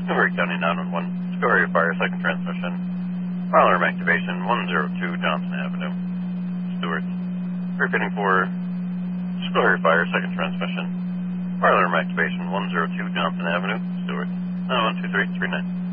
Newbury County 911. School Fire, second transmission. Fire alarm activation 102 Johnson Avenue. Stewart. Repeating for School Fire, second transmission. Fire alarm activation 102 Johnson Avenue. Stewart. 912-339.